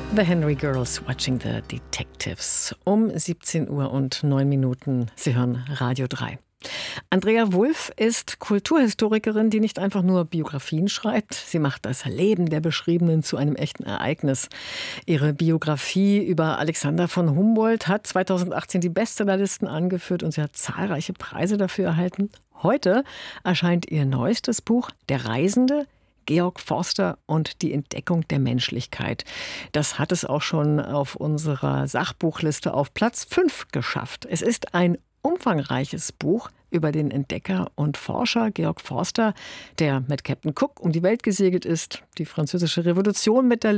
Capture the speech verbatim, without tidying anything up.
The Henry Girls Watching the Detectives. Um siebzehn Uhr und neun Minuten. Sie hören Radio drei. Andrea Wulff ist Kulturhistorikerin, die nicht einfach nur Biografien schreibt. Sie macht das Leben der Beschriebenen zu einem echten Ereignis. Ihre Biografie über Alexander von Humboldt hat zweitausendachtzehn die Bestsellerlisten angeführt und sie hat zahlreiche Preise dafür erhalten. Heute erscheint ihr neuestes Buch, Der Reisende, Georg Forster und die Entdeckung der Menschlichkeit. Das hat es auch schon auf unserer Sachbuchliste auf Platz fünf geschafft. Es ist ein umfangreiches Buch über den Entdecker und Forscher Georg Forster, der mit Captain Cook um die Welt gesegelt ist, die Französische Revolution miterlebt